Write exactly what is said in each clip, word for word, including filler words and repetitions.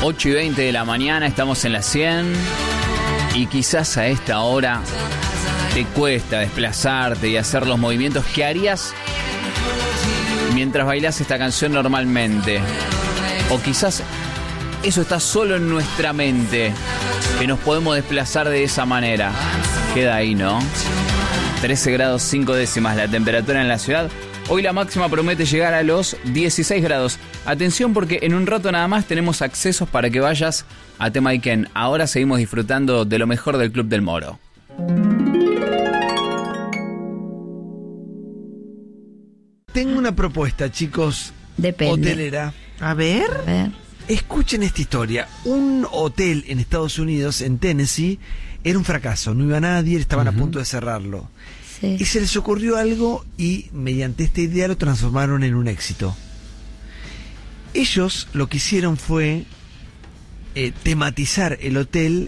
ocho y veinte de la mañana, estamos en la cien y quizás a esta hora te cuesta desplazarte y hacer los movimientos que harías mientras bailás esta canción normalmente. O quizás eso está solo en nuestra mente, que nos podemos desplazar de esa manera. Queda ahí, ¿no? trece grados cinco décimas la temperatura en la ciudad. Hoy la máxima promete llegar a los dieciséis grados. Atención porque en un rato nada más tenemos accesos para que vayas a Temaiken. Ahora seguimos disfrutando de lo mejor del Club del Moro. Tengo una propuesta, chicos. Depende. Hotelera. A ver. A ver. Escuchen esta historia. Un hotel en Estados Unidos, en Tennessee, era un fracaso. No iba nadie, estaban uh-huh. a punto de cerrarlo. Sí. Y se les ocurrió algo y mediante esta idea lo transformaron en un éxito. Ellos lo que hicieron fue eh, tematizar el hotel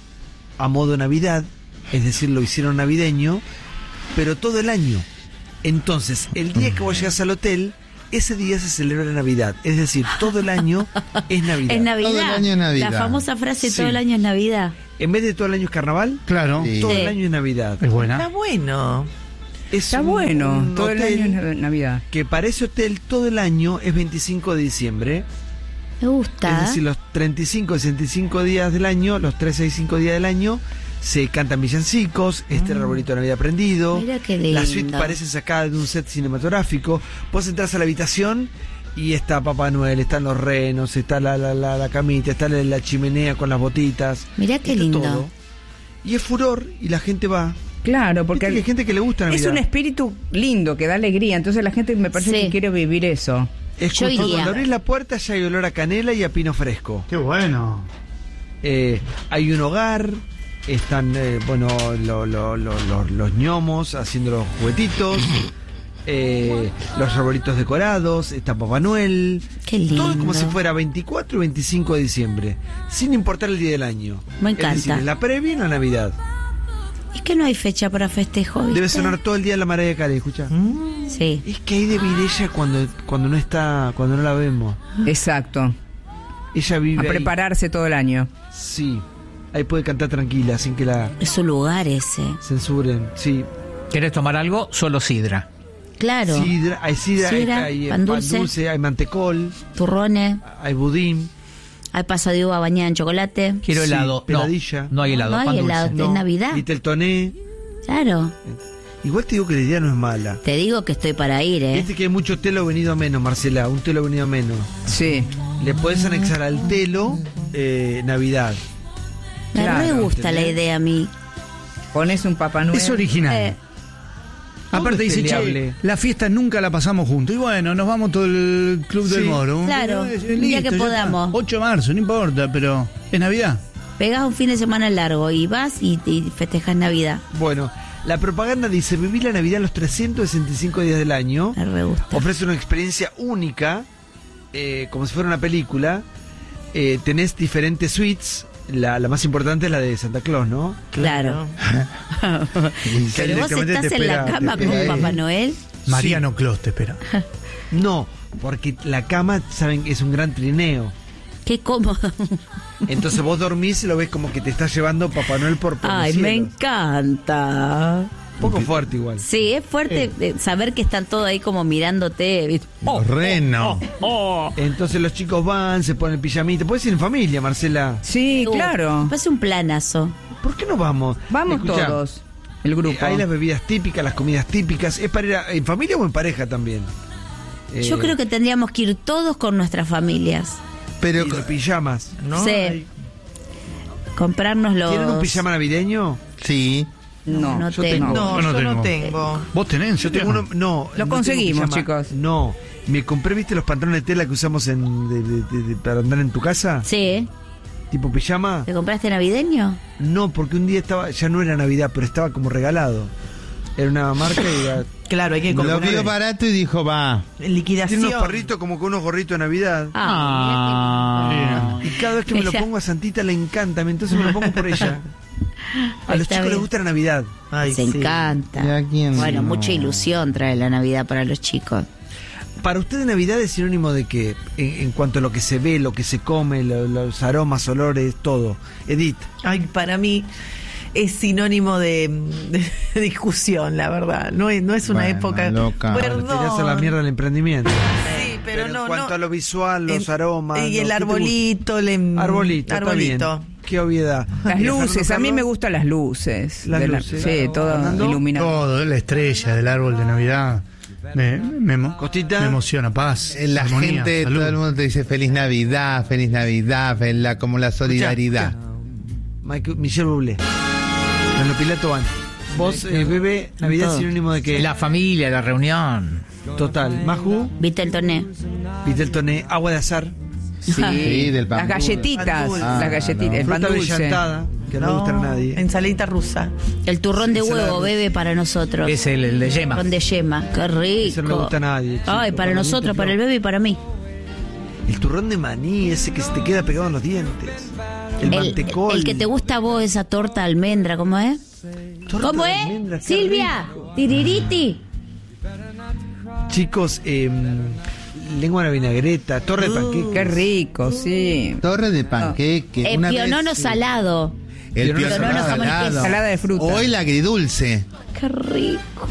a modo Navidad, es decir, lo hicieron navideño, pero todo el año. Entonces, el día que vos llegas al hotel, ese día se celebra la Navidad. Es decir, todo el año es Navidad. Es Navidad. Todo el año es Navidad. La famosa frase, Sí. todo el año es Navidad. En vez de todo el año es carnaval, Claro. Sí. todo Sí. el año es Navidad. Es buena. Está bueno. Es Está un- bueno, un todo el hotel año es Navidad. que para ese hotel todo el año es veinticinco de diciembre. Me gusta. Es decir, los treinta y cinco, sesenta y cinco días del año, los trescientos sesenta y cinco días del año, se cantan villancicos, este el arbolito de Navidad prendido. Mira qué lindo. La suite parece sacada de un set cinematográfico. Vos entras a la habitación y está Papá Noel, están los renos, está la, la, la, la camita, está la, la chimenea con las botitas. Mirá qué está lindo. todo. Y es furor y la gente va. Claro, porque Viste que hay gente que le gusta es Navidad. un espíritu lindo que da alegría, entonces la gente me parece Sí. que quiere vivir eso. Es Yo justo iría. cuando abrís la puerta ya hay olor a canela y a pino fresco. Qué bueno. Eh, hay un hogar, están eh, bueno lo- lo- lo- lo- los ñomos haciendo los juguetitos, eh, los arbolitos decorados, está Papá Noel. Qué lindo. Todo como si fuera veinticuatro y veinticinco de diciembre, sin importar el día del año. Me Es decir, encanta. en la previa y en la Navidad. Es que no hay fecha para festejo, ¿viste? Debe sonar todo el día la Mariah Carey, escucha. Sí. Es que hay de vivir ella cuando, cuando no está, cuando no la vemos. Exacto. Ella vive A ahí. prepararse todo el año. Sí. Ahí puede cantar tranquila, sin que la Es su lugar ese. censuren. Sí. ¿Querés tomar algo? Solo sidra. Claro. Sidra, hay sidra, Sidra, hay, hay pan pan dulce. dulce, hay mantecol, Turrones. hay budín. Hay paso de uva bañada en chocolate. Quiero Sí, helado. peladilla. No, no hay helado. No hay pan dulce. helado. Es Navidad. Little Toné. Claro. Igual te digo que la idea no es mala. Te digo que estoy para ir, ¿eh? Viste que hay mucho telo venido a menos, Marcela. Un telo venido a menos. Sí. Le podés anexar al telo eh, Navidad. Me claro, re gusta la ¿entendés? idea a mí. Pones un Papá Noel. Es original. Eh, Todo Aparte es dice, che, peleable. la fiesta nunca la pasamos juntos. Y bueno, nos vamos todo el Club del Sí, Moro. claro, Eh, un día que ya está. podamos. ocho de marzo, no importa, pero es Navidad. Pegás un fin de semana largo y vas y, y festejas Navidad. Bueno, la propaganda dice: vivir la Navidad los trescientos sesenta y cinco días del año. Me re gusta. Ofrece una experiencia única, eh, como si fuera una película. Eh, tenés diferentes suites. La, la más importante es la de Santa Claus, ¿no? Claro. Que Pero vos directamente estás te en la espera- cama te con espera ahí. Papá Noel. Mariano Clos te espera. No, porque la cama, saben, es un gran trineo. Qué cómodo. Entonces vos dormís y lo ves como que te está llevando Papá Noel por, por los Ay, me cielos. encanta. Un poco fuerte igual. Sí, es fuerte eh, saber que están todos ahí como mirándote. ¿viste? Los renos. Entonces los chicos van, se ponen pijamita. Puedes ir en familia, Marcela. Sí, Uh, claro. Me parece un planazo. ¿Por qué no vamos? Vamos Escuchá, todos. El grupo. eh, hay las bebidas típicas, las comidas típicas. ¿Es para ir a- en familia o en pareja también? Yo Eh, creo que tendríamos que ir todos con nuestras familias. Pero y de pijamas. ¿No? Sí. Ay, Comprarnos los... ¿Tienen un pijama navideño? Sí. No. No Yo tengo. tengo. No, Yo no yo no tengo. tengo. vos tenés. Yo tengo uno. No. Lo no conseguimos, tengo pijama. chicos. No. Me compré, ¿viste los pantalones de tela que usamos en, de- de- de- de- para andar en tu casa? Sí. Tipo pijama. ¿Te compraste navideño? No, porque un día estaba, ya no era Navidad, pero estaba como regalado. Era una marca y era- Claro, hay que Lo Lo comprar. vio barato y dijo, va. En liquidación. tiene unos perritos como con unos gorritos de Navidad. Ah, Y cada vez que me lo Ella- pongo a Santita le encanta, entonces me lo pongo por ella. A los Está chicos bien. les gusta la Navidad. Ay, Se sí. encanta. ¿Y a quién Bueno, no? mucha ilusión trae la Navidad para los chicos. Para usted Navidad es sinónimo de qué? En, en cuanto a lo que se ve, lo que se come, lo, los aromas, olores, todo. Edith. Ay, para mí es sinónimo de, de discusión, la verdad. No es, no es una Bueno, época. loca. Perdón. Te tirás a la mierda el emprendimiento. Sí, pero, Pero no. en cuanto no. a lo visual, los En- aromas. Y lo- el ¿qué te arbolito, el em- gusta? Arbolito, arbolito. está bien. Qué obviedad. Las ¿Y luces, Fernando a mí me Carlos? gustan las luces. Las de la- luces. sí, todo Fernando. iluminado. Todo, la estrella del árbol de Navidad. Me, me, emo- Costita. me emociona, paz. Eh, La armonía, gente, salud. todo el mundo te dice feliz Navidad, feliz Navidad, fel- la, como la solidaridad. Michael- Michelle Bublé. En lo Pilato van. Vos, eh, bebé, Navidad es Todo. sinónimo de que. La familia, la reunión. Total. Maju, ¿Viste el toné? Vitel Toné, agua de azar, Sí, Sí, del pan las galletitas, Pan dulce. las Ah, galletitas, no. el pan fruta dulce. brillantada, que no, le gusta a nadie. Ensaladita rusa. El turrón de Ensalada huevo, rusa. bebe, para nosotros. Es el, el de yema. Turrón de yema. Qué rico. Eso no le gusta a nadie, chico. Ay, para Cuando nosotros, viste, para el Flor. bebé y para mí. El turrón de maní, ese que se te queda pegado en los dientes. El, El, mantecol. el que te gusta a vos, esa torta de almendra, ¿cómo es? Torta ¿Cómo de es? almendras, qué Silvia, rico. tiririti. Chicos, eh, lengua a la vinagreta, torre de panqueques. Qué rico, sí. Torre de panqueque. El una pionono vez- salado. El Pionono pionono jamón y queso. salado. Ensalada de fruta. O el agridulce. Qué rico.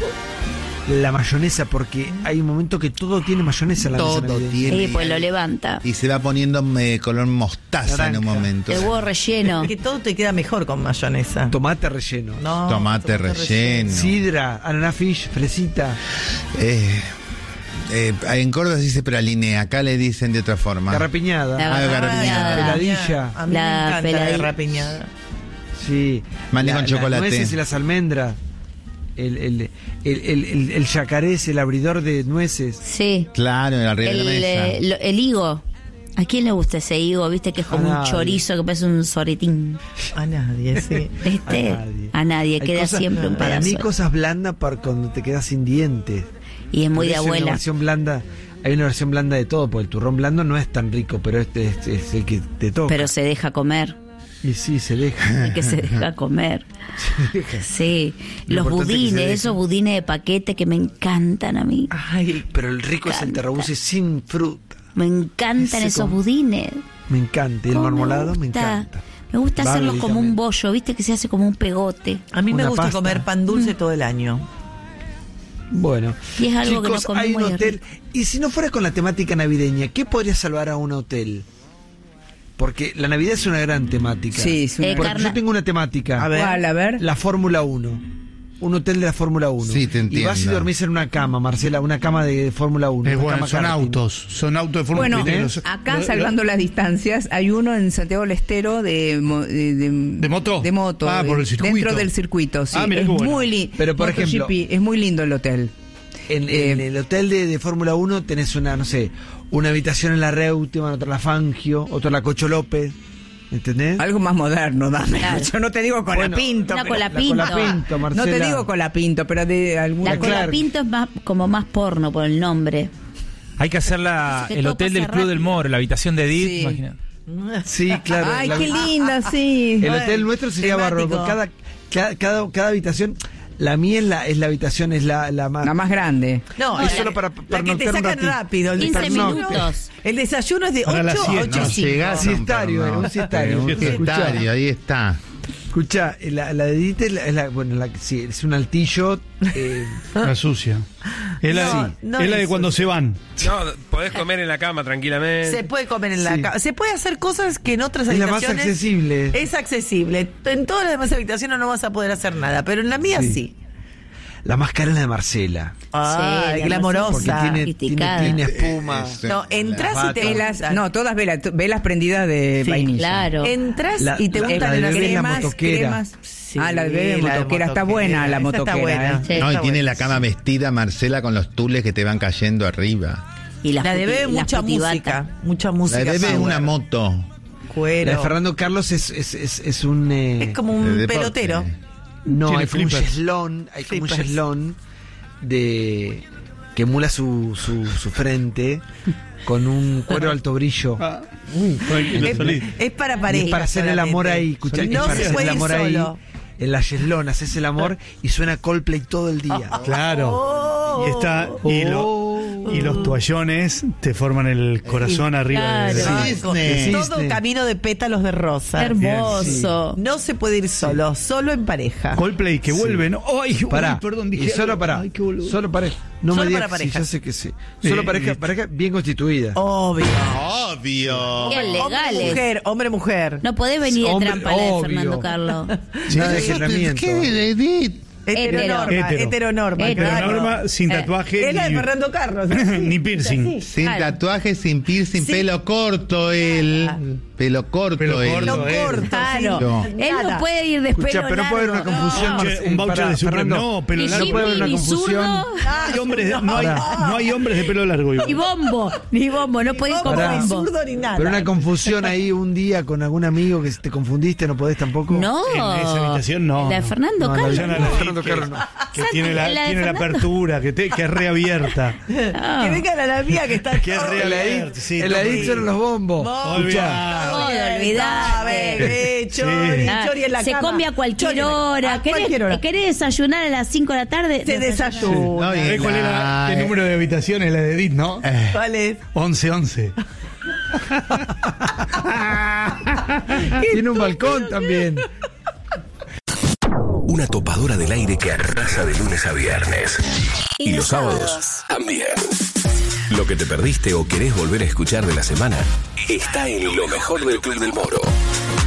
La mayonesa, porque hay un momento que todo tiene mayonesa en la mesa Todo navideña. tiene. Sí, pues lo levanta. Y se va poniendo eh, color mostaza en un Naranja. momento. El huevo relleno. Que todo te queda mejor con mayonesa. Tomate relleno. No, Tomate relleno. Sidra, ananá fish, fresita. Eh, eh, en Córdoba se dice praline, acá le dicen de otra forma. Garrapiñada. La Ah, garrapiñada. Peladilla. A mí La me encanta peladilla. la garrapiñada. Sí. Maní con La- chocolate. Las nueces y las almendras. El, el, el, el, el, el yacaré es el abridor de nueces. Sí. Claro, arriba de la El, mesa. eh, lo- el higo. ¿A quién le gusta ese higo? ¿Viste que es como A un nadie. chorizo que parece un soretín? A nadie, sí. ¿Viste? A nadie. A nadie, Hay queda cosas- siempre un Para pedazo. mí cosas blandas para cuando te quedas sin dientes. Y es muy Por de eso hay una abuela. versión blanda, hay una versión blanda de todo, porque el turrón blando no es tan rico, pero este es, es el que te toca. Pero se deja comer. Y sí, se deja. El que se deja comer. Se deja. Sí. Lo Los importante es que se budines, deja. esos budines de paquete que me encantan a mí. Ay, Pero el rico es el terrabusi sin fruta. Me encantan Ese esos como- budines. Me encanta. Y el ¿Cómo marmolado me gusta? encanta. Me gusta Barley hacerlos como también. un bollo, ¿viste? Que se hace como un pegote. a mí me Una gusta pasta. comer pan dulce todo el año. Bueno, Y es algo que chicos, no comí hay un muy hotel. rico. Y si no fuera con la temática navideña, ¿qué podría salvar a un hotel? Porque la Navidad es una gran temática. Sí, es una- Eh, Porque carna- yo tengo una temática. A ver. ¿Cuál? A ver. La Fórmula uno. Un hotel de la Fórmula uno. Sí, te Y vas y entiendo. dormís en una cama, Marcela, una cama de Fórmula uno. Es una bueno, cama son karting. autos, son autos de forma Bueno, peligrosa. acá Lo- salvando las distancias, hay uno en Santiago del Estero de, mo- de, de- ¿De moto? De moto. Ah, de- por el circuito. Dentro del circuito, sí. Ah, mirá es qué bueno. muy lindo. Pero, por ejemplo- es muy lindo el hotel. En, Eh, en el hotel de, de Fórmula uno tenés una, no sé, una habitación en la Reutemann, otra en la Fangio, otra en la Cocho López. ¿Entendés? Algo más moderno, dame. Claro. Yo no te digo Bueno, colapinto. Una pero- colapinto. La Colapinto, No Marcela. te digo colapinto, pero de alguna La Clark. colapinto es más como más porno por el nombre. Hay que hacer la, Que el todo hotel del pasa Club del rápido. Moro, la habitación de Edith. Sí. Imagina. Sí, claro. Ay, la- qué linda, sí. El Ay, hotel nuestro sería temático. bárbaro. Cada, cada, cada, cada habitación, la mía es la, es la habitación, es la, la más. La más grande. No, Es la- solo para la que te pernoctar un sacan ratito. rápido. El quince desayuno, minutos. el desayuno es de Para la ocho a siesta. ocho y No cinco. llegás a un Siestario, pernocte. un siestario. Un Escuchá. siestario, ahí está. Escucha, la, la de Edith es la, es la- bueno, la, sí, es un altillo. Eh, La sucia. Es la, No, sí, no es la de es cuando sucia. se van. No, podés comer en la cama tranquilamente. Se puede comer en la Sí. cama. Se puede hacer cosas que en otras Es la más habitaciones. accesible. Es accesible. En todas las demás habitaciones no vas a poder hacer nada, pero en la mía sí. Sí. la más cara es la de Marcela. Ay, la glamorosa. Porque tiene, tiene, sofisticada. tiene espuma. Es- No, entras La y te bata. Velas, no, todas velas, t- velas prendidas de Sí, vainilla. Claro. Entras La- y te la- gustan la de las bebé es la cremas. motoquera. cremas. Sí, ah, la de bebé la de motoquera. Está buena la Esa motoquera. Está buena. ¿eh? Sí. No, y Está tiene buena. la cama vestida, Marcela, con los tules que te van cayendo arriba. Y las La de puti- bebé, las mucha putibatas. música. Mucha La música. de bebé es power. una moto. Cuero. La de Fernando Carlos es, es, es, es un. eh, Es como de un deporte. pelotero. No, Tiene hay como un flippers. cheslón, hay como un Flippers. cheslón de que emula su, su, su frente con un cuero alto brillo. Tranquilo, Es, salí. es para Y pareja. es para hacer el amor ahí, escuchá, es No para se hacer puede el ir amor ahí. solo. En la cheslón haces el amor y suena Coldplay todo el día. Claro. Oh. Y está. Y lo, Oh. y los toallones te forman el corazón arriba de Claro. sí. Cisne. Todo Cisne. camino de pétalos de rosa. Hermoso. No se puede ir solo, solo en pareja. Coldplay que vuelve, ¿no? Ay, Pará. uy, perdón, dije y solo algo. para. Ay, qué boludo. Solo pareja. No Solo me digas para que sí, parejas. ya sé que sí. Solo Eh, pareja, eh. pareja bien constituida. Obvio. Obvio. Qué Hombre, legales. mujer, hombre, mujer. No podés venir de Hombre, trampa la de obvio. Fernando Carlos. Nada de aislamiento. ¿Qué, Edith? Heteronorma. Hetero. Heteronorma. Hetero. claro. Norma sin Eh, tatuaje Es la de ni, Fernando Carlos. ni piercing. Sin Claro. tatuaje, sin piercing, Sí. pelo corto él. Pelo corto Pelo él. corto. Lo él. corto. Claro. No. Él no Nada. puede ir de Escucha, pelo pero no puede haber largo. una confusión. Un Mar- voucher- un voucher Pará, de Supreme. Fernando. No, pelo Ni largo. No puede haber una Jimmy, ni confusión. zurdo, Hay hombres de- no, hay, no hay hombres de pelo largo igual. ni bombo, ni bombo, no puede ir con Hombre, ni bombo. zurdo ni nada. Pero una confusión ahí un día con algún amigo que te confundiste, no podés tampoco. No. En esa habitación no. La de Fernando No, la Carlos. de Yo no la vi, Fernando que, Carlos no. que tiene la, La de tiene la Fernando. apertura, que, te, que es reabierta. Que venga la mía que está Que es todo- real. El Edith, Alberto, sí, el todo Edith bien. son los bombos. Bombo. Olvidá. Todo, Bien, olvidate. bebé, chori, Ah, chori en la se cama. come a cualquier Chori en la- hora. A ¿Querés, cualquier hora. ¿Querés desayunar a las cinco de la tarde? Se desayuna. No, y ¿Sabés cuál la- era el número de habitaciones? La de Edith, ¿no? Eh, ¿Cuál es? once once. Tiene un balcón también. Una topadora del aire que arrasa de lunes a viernes. Y los sábados también. Lo que te perdiste o querés volver a escuchar de la semana está en lo mejor del Club del Moro.